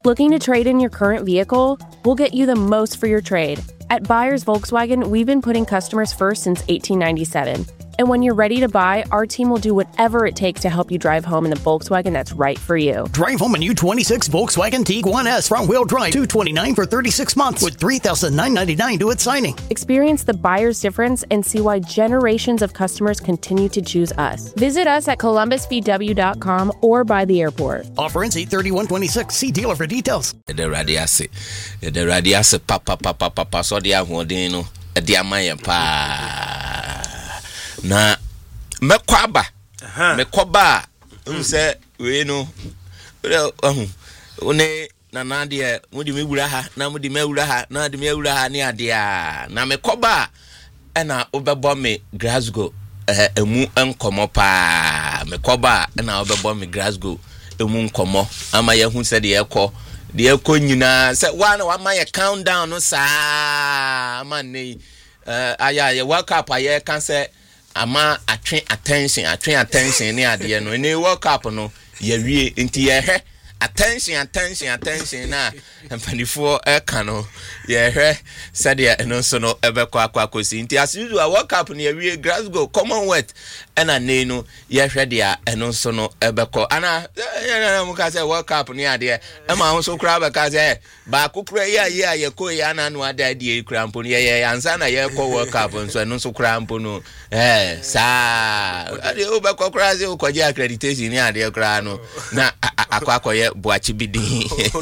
Looking to trade in your current vehicle? We'll get you the most for your trade. At Buyers Volkswagen, we've been putting customers first since 1897. And when you're ready to buy, our team will do whatever it takes to help you drive home in the Volkswagen that's right for you. Drive home a new 26 Volkswagen Tiguan S front-wheel drive, $229 for 36 months with $3,999 due at signing. Experience the buyer's difference and see why generations of customers continue to choose us. Visit us at columbusvw.com or by the airport. Offer ends 8/31/26. See dealer for details. The radiase papa so dia hodin no e amaya pa na mekwaba mekoba say we no one na de mudi mewura ha na mudi mewura ha na de mewura ha ne ade a na mekoba e na obebo me Glasgow emu enkomo pa mekoba e na obebo me Glasgow emu nkomo ama ye hu se de ekọ de ekọ nyina se wa ma ye countdown no sa man nei aya ye World Cup aye kan se ama atwen attention ne ade no ne World Cup no ye wie nti ye hwe attention na mpanifo eka no ye hwe said no so no ebekọ akwakosi nti as usual World Cup no ye wie Glasgow Commonwealth ena nei no ye hwe dia eno so no ebekọ ana mu ka say World Cup no ade e ma ho so kra be ka say ba kokra ye ko ya na no ada die kra mpo no ye ansa na ye ko World Cup so eno so kra mpo no sa ade obekọ kra say ukoje accreditation ni ade kra no na akwakoye buachi bidi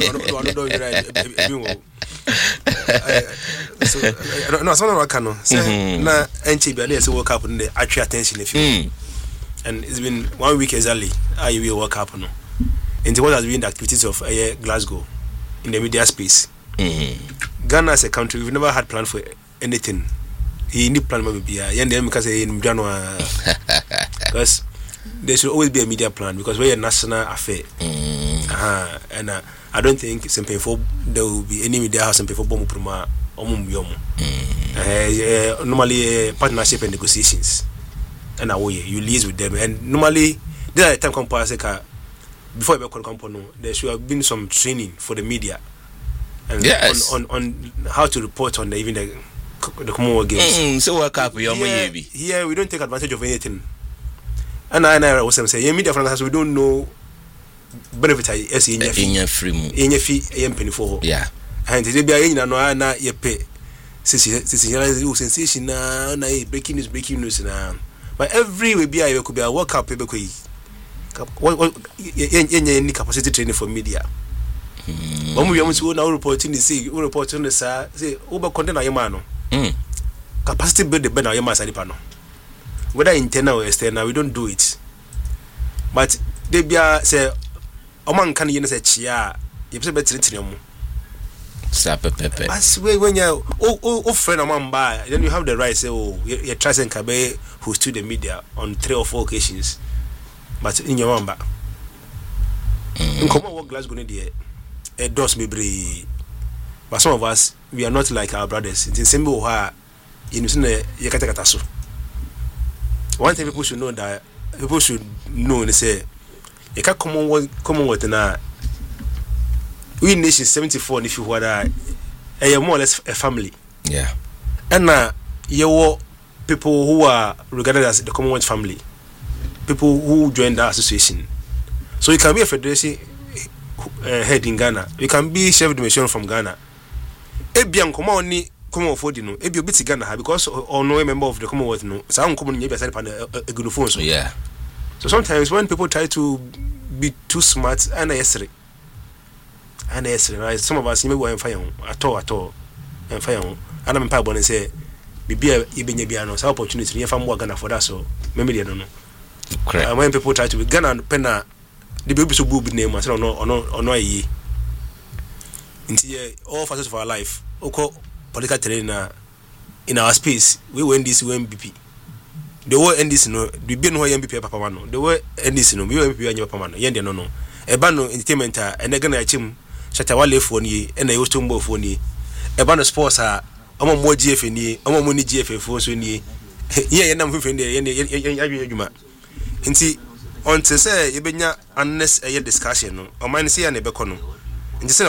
no so no can no say na enchi be dey say World Cup no actually attention if you and it's been 1 week exactly I will World Cup no into what has been the activities of Glasgow in the media space. Ghana as a country, we've never had plan for anything. He need plan maybe because in January because there should always be a media plan because we're a national affair. And I don't think there will be any media house and people normally partnership and negotiations. And you liaise with them. And normally there are time before you become company, there should have been some training for the media and on how to report on the Commonwealth Games. So World Cup, here we don't take advantage of anything. And I was saying, media from we don't know benefit in free for and they be na ye pay sensation na breaking news na but every we be I could be a World Cup what any capacity training for media. When we want to now reporting the say over content ayemano capacity build the better ayema side pano whether internal or external we don't do it but they be say oman kan yen say chia you say better tinemu pepe as when you friend oman ba then you have the right say you try and kabe who stood the media on 3 or 4 occasions but in your mamba in common work Glasgow dey does me brave but some of us we are not like our brothers in simple ha you know so one thing people should know they say you can Commonwealth na we nation 74 if you what more or less a family and you people who are regarded as the Commonwealth family, people who join the association. So you can be a federation head in Ghana, you can be chef de mission from Ghana. Ebian Commonwealth for no, ebi obiti Ghana because or no member of the Commonwealth no. So I'm coming here beside a good phone. So so sometimes when people try to be too smart and right, some of us maybe fire at all and fire and I'm pay and say bibia ibenya no so opportunity if I'm Ghana for that so maybe I don't know. And when people try to be Ghana penna the baby so boob name I say no ye into all facets of our life political terrain in our space we win this BP the war end this no the be no MP papa man no the war end this no we MP anya papa man yende no eba no entertainment and Ghana achim Shatawale for ni and I used to move for ni eba no sports omo mo GF ni omo mo ni GF for so ni ye na mfefe ndi ye adwuma nti on te say ye benya honest discussion no o man say ya na be ko no nti